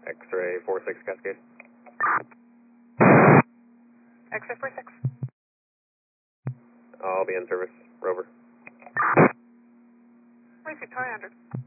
X-ray 46 Cascade. X-ray 46. I'll be in service. Rover. Wait, Victoria 100.